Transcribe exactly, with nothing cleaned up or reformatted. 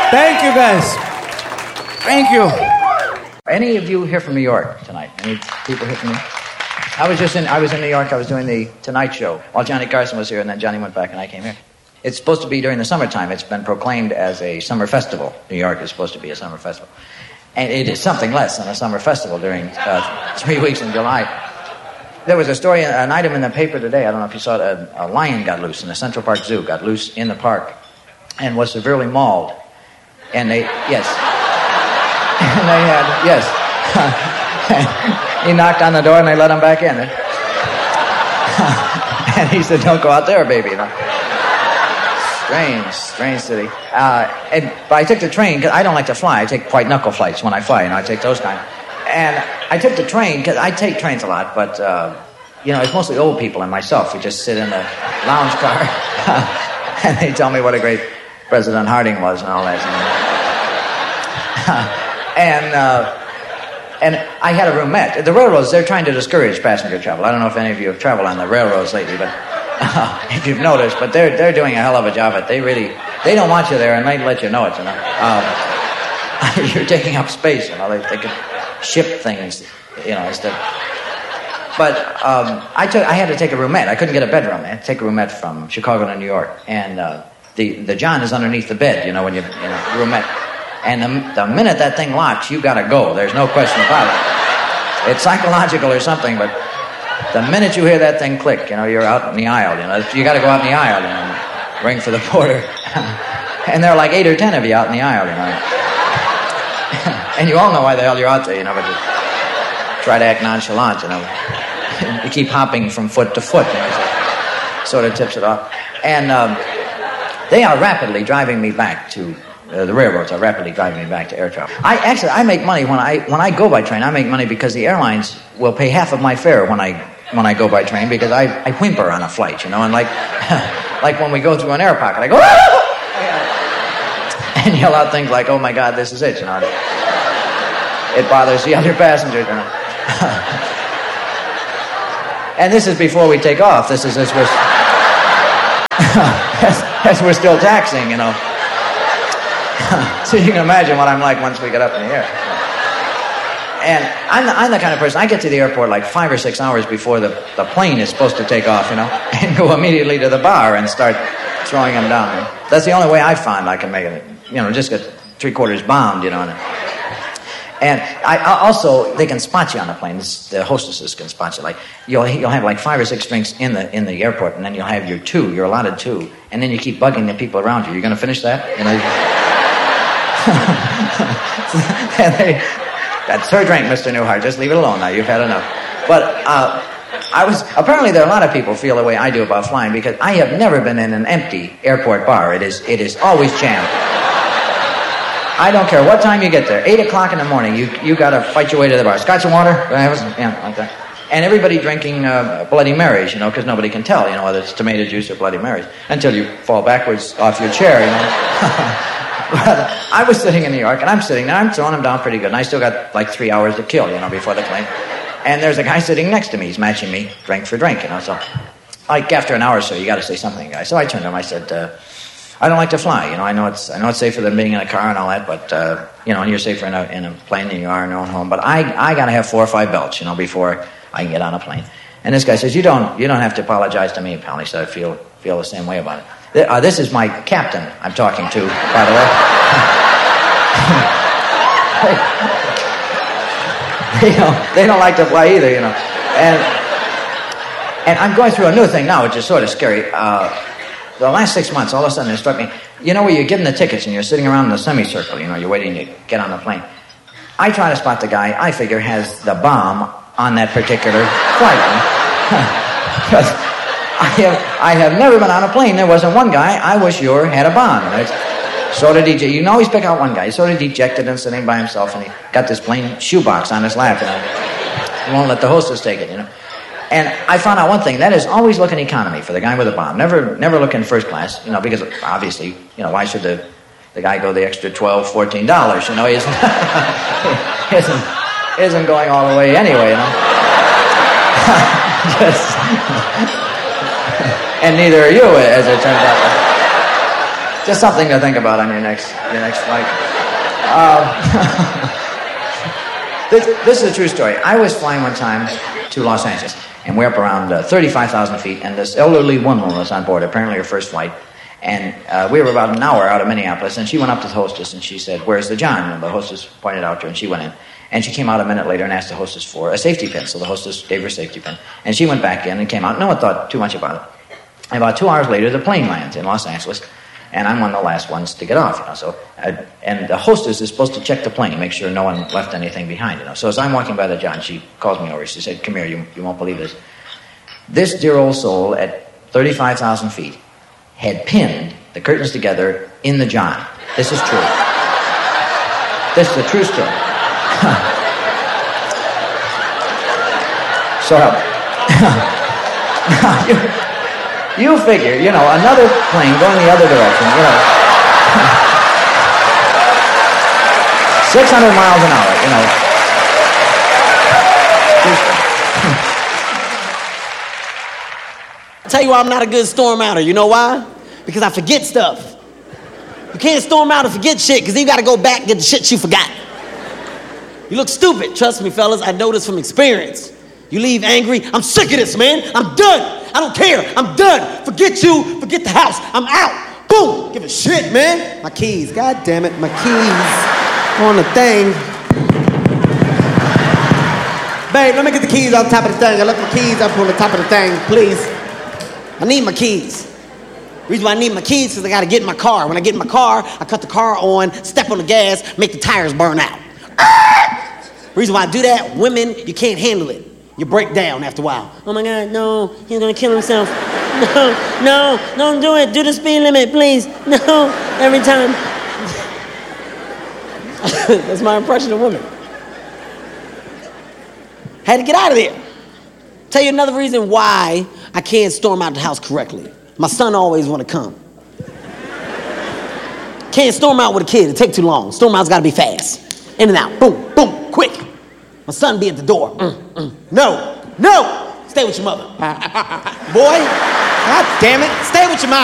Thank you, guys. Thank you. Any of you here from New York tonight? Any people here from New York? I was just in, I was in New York. I was doing the Tonight Show while Johnny Carson was here, and then Johnny went back and I came here. It's supposed to be during the summertime. It's been proclaimed as a summer festival. New York is supposed to be a summer festival. And it is something less than a summer festival during uh, three weeks in July. There was a story, an item in the paper today, I don't know if you saw it, a, a lion got loose in the Central Park Zoo, got loose in the park, and was severely mauled. And they, yes. And they had, yes. He knocked on the door and they let him back in. And he said, don't go out there, baby. You know? Strange, strange city. Uh, and, but I took the train, because I don't like to fly. I take white knuckle flights when I fly, you know, I take those kind. And I took the train, because I take trains a lot, but, uh, you know, it's mostly old people and myself who just sit in the lounge car. And they tell me what a great President Harding was and all that. and, uh, and I had a roomette. The railroads, they're trying to discourage passenger travel. I don't know if any of you have traveled on the railroads lately, but uh, if you've noticed, but they're they're doing a hell of a job at it. They really, they don't want you there, and they let you know it, you know. Um, you're taking up space, you know. They, they could ship things, you know, instead. But um, I took, I had to take a roomette. I couldn't get a bedroom. I had to take a roomette from Chicago to New York, and uh, the the John is underneath the bed, you know, when you, you know, roomette. And the, the minute that thing locks, you gotta go. There's no question about it. It's psychological or something, but the minute you hear that thing click, you know, you're out in the aisle, you know. You gotta go out in the aisle, you know, and ring for the porter. And there are like eight or ten of you out in the aisle, you know. And you all know why the hell you're out there, you know, but you try to act nonchalant, you know. You keep hopping from foot to foot, you know, so sort of tips it off. And um, they are rapidly driving me back to... Uh, the railroads are rapidly driving me back to air travel. I actually, I make money when I when I go by train. I make money because the airlines will pay half of my fare when I when I go by train, because I, I whimper on a flight, you know, and like like when we go through an air pocket, I go and yell out things like, "Oh my God, this is it," you know. It bothers the other passengers, you know. And this is before we take off. This is as we're as, as we're still taxiing, you know. So you can imagine what I'm like once we get up in the air. And I'm the, I'm the kind of person, I get to the airport like five or six hours before the, the plane is supposed to take off, you know, and go immediately to the bar and start throwing them down. That's the only way I find I can make it, you know, just get three quarters bombed, you know. And, and I, I also, they can spot you on the plane. The hostesses can spot you. Like, you'll you'll have like five or six drinks in the in the airport, and then you'll have your two, you're allotted two, and then you keep bugging the people around you. You're going to finish that? You know. And they, that's her drink, Mister Newhart. Just leave it alone now. You've had enough. But uh, I was apparently there are a lot of people feel the way I do about flying, because I have never been in an empty airport bar. It is it is always jammed. I don't care what time you get there. Eight o'clock in the morning, you you got to fight your way to the bar. Scotch and water, yeah, like that. And everybody drinking uh, Bloody Marys, you know, because nobody can tell, you know, whether it's tomato juice or Bloody Marys until you fall backwards off your chair, you know. But I was sitting in New York, and I'm sitting there, I'm throwing them down pretty good, and I still got like three hours to kill, you know, before the plane. And there's a guy sitting next to me, he's matching me drink for drink, you know, so like after an hour or so, you got to say something, guy. So I turned to him, I said, uh, I don't like to fly, you know, I know it's I know it's safer than being in a car and all that, but, uh, you know, and you're safer in a, in a plane than you are in your own home, but I, I got to have four or five belts, you know, before I can get on a plane. And this guy says, you don't you don't have to apologize to me, pal. He said, I feel, feel the same way about it. Uh, this is my captain I'm talking to, by the way. they, you know, they don't like to fly either, you know. And and I'm going through a new thing now, which is sort of scary. Uh, the last six months, all of a sudden it struck me, you know, where you're getting the tickets and you're sitting around in the semicircle, you know, you're waiting to get on the plane. I try to spot the guy I figure has the bomb on that particular flight. Because I have, I have never been on a plane. There wasn't one guy I was sure had a bomb. Right? Sort of dejected. You can always pick out one guy. He's sort of dejected and sitting by himself, and he got this plain shoebox on his lap, and he won't let the hostess take it, you know. And I found out one thing. That is, always look in economy for the guy with a bomb. Never never look in first class, you know, because obviously, you know, why should the, the guy go the extra twelve dollars, fourteen dollars, you know? He isn't, he isn't, isn't going all the way anyway, you know. Just... And neither are you, as it turns out. Just something to think about on your next your next flight. Uh, this, this is a true story. I was flying one time to Los Angeles, and we're up around uh, thirty-five thousand feet, and this elderly woman was on board, apparently her first flight, and uh, we were about an hour out of Minneapolis, and she went up to the hostess, and she said, "Where's the John?" And the hostess pointed out to her, and she went in. And she came out a minute later and asked the hostess for a safety pin, so the hostess gave her a safety pin. And she went back in and came out. No one thought too much about it. And about two hours later, the plane lands in Los Angeles, and I'm one of the last ones to get off, you know. So, uh, and the hostess is supposed to check the plane, make sure no one left anything behind, you know. So as I'm walking by the John, she calls me over. She said, "Come here, you, you won't believe this. This dear old soul at thirty-five thousand feet had pinned the curtains together in the John. This is true. This is a true story." So, now you, you figure, you know, another plane going the other direction, you know, six hundred miles an hour, you know. I'll tell you why I'm not a good storm outer. You know why? Because I forget stuff. You can't storm out and forget shit, because then you got to go back and get the shit you forgot. You look stupid. Trust me, fellas, I know this from experience. You leave angry. I'm sick of this, man. I'm done. I don't care. I'm done. Forget you. Forget the house. I'm out. Boom. Give a shit, man. My keys. God damn it. My keys on the thing. Babe, let me get the keys on top of the thing. I left my keys up on the top of the thing, please. I need my keys. The reason why I need my keys is I got to get in my car. When I get in my car, I cut the car on, step on the gas, make the tires burn out. Ah! The reason why I do that, women, you can't handle it. You break down after a while. Oh my God, no, he's gonna kill himself. No, no, don't do it. Do the speed limit, please. No, every time. That's my impression of women. Had to get out of there. Tell you another reason why I can't storm out the house correctly. My son always wanna come. Can't storm out with a kid, it take too long. Storm out's gotta be fast. In and out, boom, boom, quick. My son be at the door. Mm, mm. No, no, stay with your mother. Boy, God damn it, stay with your mom.